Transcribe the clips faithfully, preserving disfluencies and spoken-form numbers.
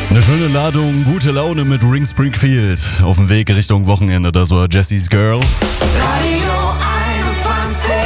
Eine schöne Ladung, gute Laune mit Ring Springfield. Auf dem Weg Richtung Wochenende, das war Jesse's Girl. Radio einundzwanzig.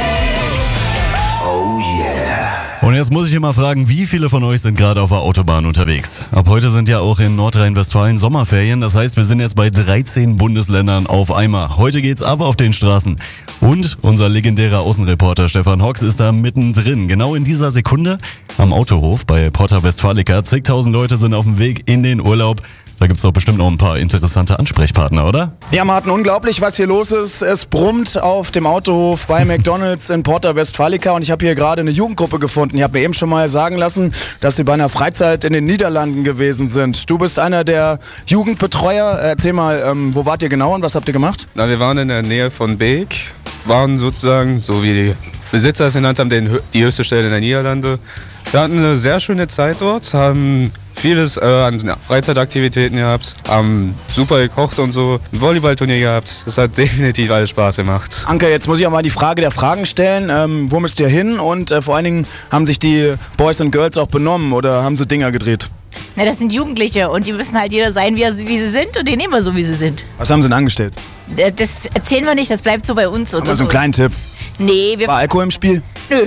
Oh yeah. Und jetzt muss ich hier mal fragen, wie viele von euch sind gerade auf der Autobahn unterwegs? Ab heute sind ja auch in Nordrhein-Westfalen Sommerferien. Das heißt, wir sind jetzt bei dreizehn Bundesländern auf einmal. Heute geht's aber auf den Straßen. Und unser legendärer Außenreporter Stefan Hox ist da mittendrin. Genau in dieser Sekunde am Autohof bei Porta Westfalica. Zigtausend Leute sind auf dem Weg in den Urlaub. Da gibt's doch bestimmt noch ein paar interessante Ansprechpartner, oder? Ja, Martin, unglaublich, was hier los ist. Es brummt auf dem Autohof bei McDonald's in Porta Westfalica und ich habe hier gerade eine Jugendgruppe gefunden. Ich habe mir eben schon mal sagen lassen, dass sie bei einer Freizeit in den Niederlanden gewesen sind. Du bist einer der Jugendbetreuer. Erzähl mal, ähm, wo wart ihr genau und was habt ihr gemacht? Na, wir waren in der Nähe von Beek, waren sozusagen, so wie die Besitzer es genannt haben, den, die höchste Stelle der Niederlande. Wir hatten eine sehr schöne Zeit dort, haben vieles äh, an Freizeitaktivitäten gehabt, haben super gekocht und so, ein Volleyballturnier gehabt. Das hat definitiv alles Spaß gemacht. Anke, jetzt muss ich auch mal die Frage der Fragen stellen. Ähm, wo müsst ihr hin? Und äh, vor allen Dingen, haben sich die Boys und Girls auch benommen oder haben sie Dinger gedreht? Na, das sind Jugendliche und die müssen halt jeder sein, wie, er, wie sie sind und die nehmen wir so, wie sie sind. Was haben sie denn angestellt? Das erzählen wir nicht, das bleibt so bei uns. Aber so einen kleinen Tipp. Nee, wir... War Alkohol im Spiel? Nö.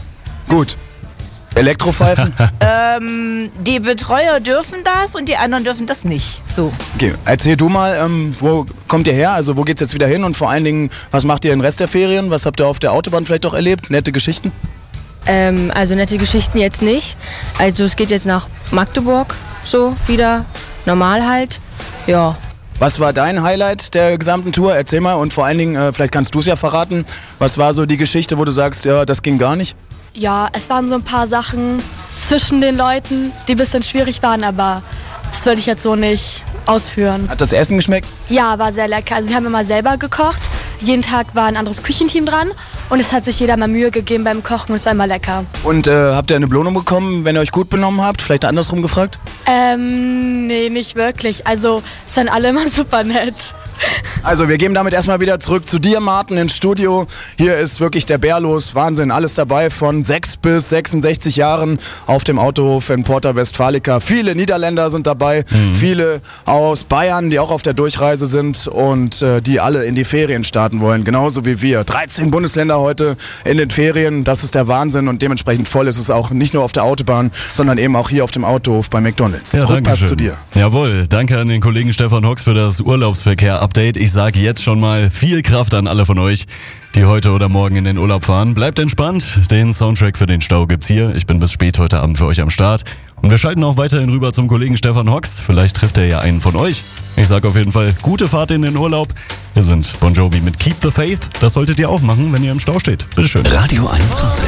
Gut. Elektropfeifen? ähm, die Betreuer dürfen das und die anderen dürfen das nicht. So. Okay, erzähl du mal, ähm, wo kommt ihr her? Also wo geht's jetzt wieder hin? Und vor allen Dingen, was macht ihr den Rest der Ferien? Was habt ihr auf der Autobahn vielleicht auch erlebt? Nette Geschichten? Ähm, also nette Geschichten jetzt nicht. Also es geht jetzt nach Magdeburg, so wieder. Normal halt. Ja. Was war dein Highlight der gesamten Tour? Erzähl mal und vor allen Dingen, äh, vielleicht kannst du es ja verraten. Was war so die Geschichte, wo du sagst, ja, das ging gar nicht? Ja, es waren so ein paar Sachen zwischen den Leuten, die ein bisschen schwierig waren, aber das würde ich jetzt so nicht ausführen. Hat das Essen geschmeckt? Ja, war sehr lecker. Also wir haben immer selber gekocht. Jeden Tag war ein anderes Küchenteam dran und es hat sich jeder mal Mühe gegeben beim Kochen und es war immer lecker. Und äh, habt ihr eine Belohnung bekommen, wenn ihr euch gut benommen habt? Vielleicht andersrum gefragt? Ähm, nee, nicht wirklich. Also es waren alle immer super nett. Also wir gehen damit erstmal wieder zurück zu dir, Martin, ins Studio. Hier ist wirklich der Bär los. Wahnsinn, alles dabei von sechs bis sechsundsechzig Jahren auf dem Autohof in Porta Westfalica. Viele Niederländer sind dabei, mhm. viele aus Bayern, die auch auf der Durchreise sind und äh, die alle in die Ferien starten wollen, genauso wie wir. dreizehn Bundesländer heute in den Ferien, das ist der Wahnsinn und dementsprechend voll ist es auch nicht nur auf der Autobahn, sondern eben auch hier auf dem Autohof bei McDonald's. Ja, Zurück passt zu dir. Jawohl, danke an den Kollegen Stefan Hox für das Urlaubsverkehr-Update. Ich sage jetzt schon mal viel Kraft an alle von euch, die heute oder morgen in den Urlaub fahren. Bleibt entspannt, den Soundtrack für den Stau gibt's hier. Ich bin bis spät heute Abend für euch am Start. Und wir schalten auch weiterhin rüber zum Kollegen Stefan Hox. Vielleicht trifft er ja einen von euch. Ich sage auf jeden Fall, gute Fahrt in den Urlaub. Wir sind Bon Jovi mit Keep the Faith. Das solltet ihr auch machen, wenn ihr im Stau steht. Bitteschön. Radio einundzwanzig.